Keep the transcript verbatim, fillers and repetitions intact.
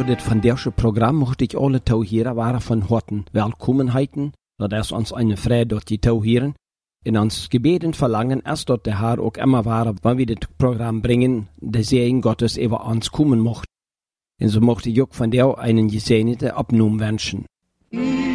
dit van deze Programm möchte ich alle Tauhierer waren von Horten willkommen heiten, dat es uns eine Freude dort die Tauhieren. In uns Gebeten verlangen, erst dort der Herr auch immer war, wenn wir das Programm bringen, der Segen Gottes über uns kommen mocht. Und so möchte ich auch von der einen gesegneten Abnehmung wünschen.